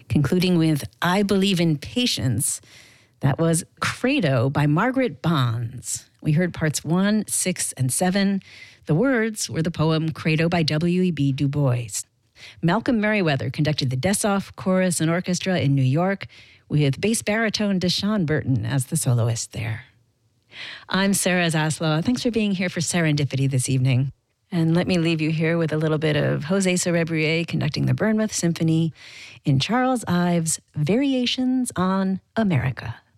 concluding with I Believe in Patience. That was Credo by Margaret Bonds. We heard parts 1, 6, and 7. The words were the poem Credo by W.E.B. Du Bois. Malcolm Merriweather conducted the Dessoff Chorus and Orchestra in New York with bass baritone Deshaun Burton as the soloist there. I'm Sarah Zaslow. Thanks for being here for Serendipity this evening. And let me leave you here with a little bit of Jose Cerebrier conducting the Bournemouth Symphony in Charles Ives' Variations on America.